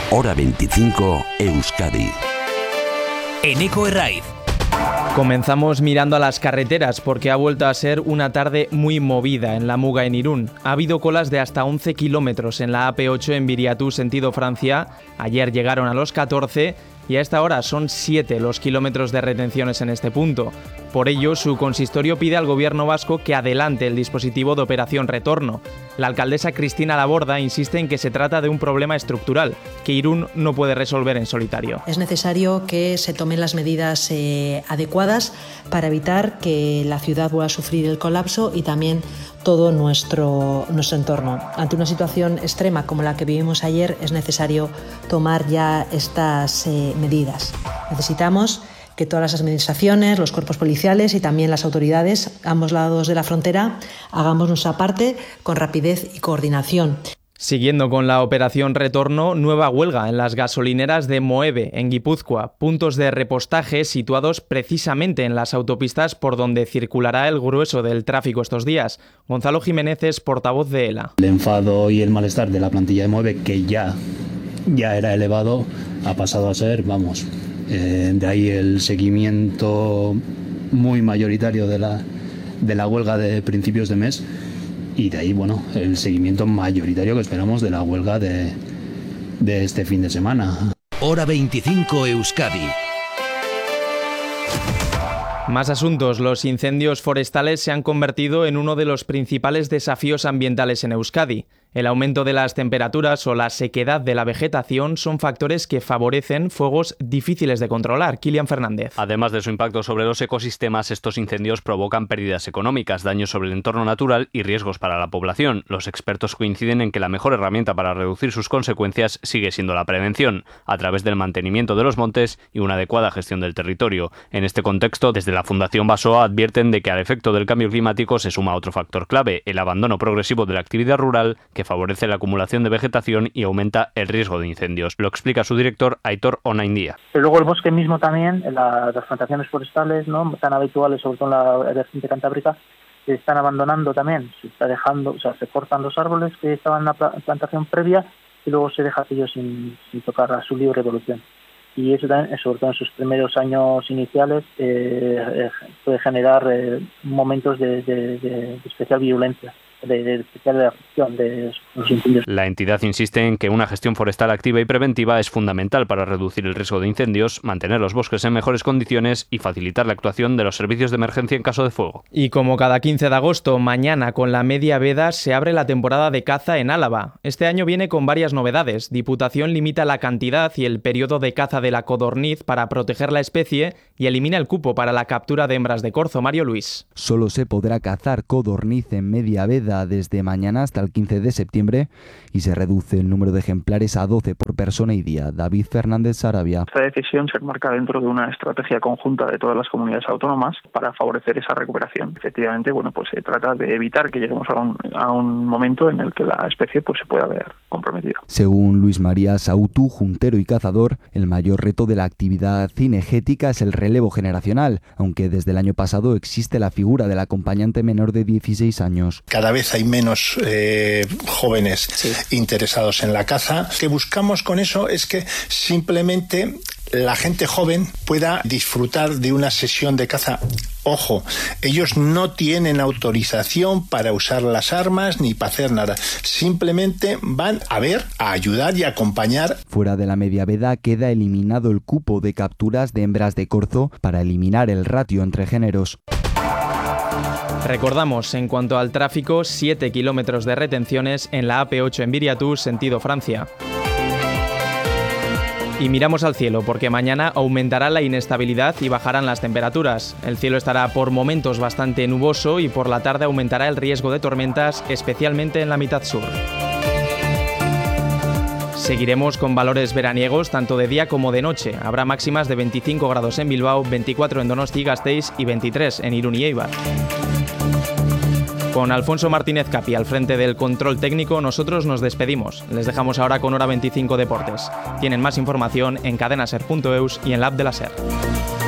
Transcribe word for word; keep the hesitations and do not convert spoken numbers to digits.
Hora veinticinco, Euskadi. Eneko Herraiz. Comenzamos mirando a las carreteras porque ha vuelto a ser una tarde muy movida en la Muga en Irún. Ha habido colas de hasta once kilómetros en la A P ocho en Biriatú sentido Francia. Ayer llegaron a los catorce y a esta hora son siete los kilómetros de retenciones en este punto. Por ello, su consistorio pide al gobierno vasco que adelante el dispositivo de operación retorno. La alcaldesa Cristina Laborda insiste en que se trata de un problema estructural, que Irún no puede resolver en solitario. Es necesario que se tomen las medidas eh, adecuadas para evitar que la ciudad vuelva a sufrir el colapso y también todo nuestro, nuestro entorno. Ante una situación extrema como la que vivimos ayer, es necesario tomar ya estas eh, medidas. Necesitamos que todas las administraciones, los cuerpos policiales y también las autoridades, a ambos lados de la frontera, hagamos nuestra parte con rapidez y coordinación. Siguiendo con la operación retorno, nueva huelga en las gasolineras de Moeve, en Guipúzcoa, puntos de repostaje situados precisamente en las autopistas por donde circulará el grueso del tráfico estos días. Gonzalo Jiménez es portavoz de ELA. El enfado y el malestar de la plantilla de Moeve, que ya, ya era elevado, ha pasado a ser, vamos, eh, de ahí el seguimiento muy mayoritario de la, de la huelga de principios de mes. Y de ahí, bueno, el seguimiento mayoritario que esperamos de la huelga de, de este fin de semana. Hora veinticinco, Euskadi. Más asuntos. Los incendios forestales se han convertido en uno de los principales desafíos ambientales en Euskadi. El aumento de las temperaturas o la sequedad de la vegetación son factores que favorecen fuegos difíciles de controlar. Kilian Fernández. Además de su impacto sobre los ecosistemas, estos incendios provocan pérdidas económicas, daños sobre el entorno natural y riesgos para la población. Los expertos coinciden en que la mejor herramienta para reducir sus consecuencias sigue siendo la prevención, a través del mantenimiento de los montes y una adecuada gestión del territorio. En este contexto, desde la Fundación Basoa advierten de que al efecto del cambio climático se suma otro factor clave, el abandono progresivo de la actividad rural, que favorece la acumulación de vegetación y aumenta el riesgo de incendios. Lo explica su director, Aitor Onaindia. Pero luego el bosque mismo también, la, las plantaciones forestales, ¿no?, tan habituales, sobre todo en la vertiente cantábrica, se están abandonando también, se está dejando, o sea, se cortan los árboles que estaban en la plantación previa y luego se deja aquello sin, sin tocar a su libre evolución. Y eso también, sobre todo en sus primeros años iniciales, eh, puede generar eh, momentos de, de, de especial violencia. De, de especial afección de los incendios. La entidad insiste en que una gestión forestal activa y preventiva es fundamental para reducir el riesgo de incendios, mantener los bosques en mejores condiciones y facilitar la actuación de los servicios de emergencia en caso de fuego. Y como cada quince de agosto, mañana con la media veda se abre la temporada de caza en Álava. Este año viene con varias novedades. Diputación limita la cantidad y el periodo de caza de la codorniz para proteger la especie y elimina el cupo para la captura de hembras de corzo. Mario Luis. Solo se podrá cazar codorniz en media veda desde mañana hasta el quince de septiembre y se reduce el número de ejemplares a doce por persona y día. David Fernández Sarabia. Esta decisión se enmarca dentro de una estrategia conjunta de todas las comunidades autónomas para favorecer esa recuperación. Efectivamente, bueno, pues se trata de evitar que lleguemos a un, a un momento en el que la especie pues se pueda ver comprometida. Según Luis María Sautu, juntero y cazador, el mayor reto de la actividad cinegética es el relevo generacional, aunque desde el año pasado existe la figura del acompañante menor de dieciséis años. Cada vez hay menos eh, jóvenes sí. interesados en la caza. Lo que buscamos con eso es que simplemente la gente joven pueda disfrutar de una sesión de caza. Ojo, ellos no tienen autorización para usar las armas ni para hacer nada. Simplemente van a ver, a ayudar y a acompañar. Fuera de la media veda queda eliminado el cupo de capturas de hembras de corzo para eliminar el ratio entre géneros. Recordamos, en cuanto al tráfico, siete kilómetros de retenciones en la A P ocho en Biriatú, sentido Francia. Y miramos al cielo, porque mañana aumentará la inestabilidad y bajarán las temperaturas. El cielo estará por momentos bastante nuboso y por la tarde aumentará el riesgo de tormentas, especialmente en la mitad sur. Seguiremos con valores veraniegos tanto de día como de noche. Habrá máximas de veinticinco grados en Bilbao, veinticuatro en Donosti y Gasteiz y veintitrés en Irún y Eibar. Con Alfonso Martínez Capi al frente del control técnico, nosotros nos despedimos. Les dejamos ahora con Hora veinticinco Deportes. Tienen más información en cadenaser punto eus y en la app de la SER.